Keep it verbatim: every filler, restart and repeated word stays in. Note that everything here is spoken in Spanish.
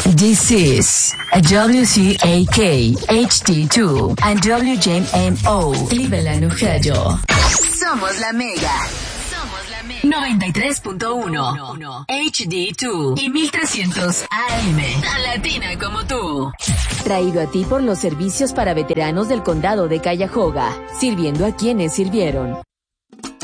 This is W C A K H D two and W J M O Cleveland, Ohio. Somos la Mega. Somos la Mega. noventa y tres punto uno H D dos y mil trescientos A M. Tan latina como tú. Traído a ti por los servicios para veteranos del condado de Cuyahoga, sirviendo a quienes sirvieron.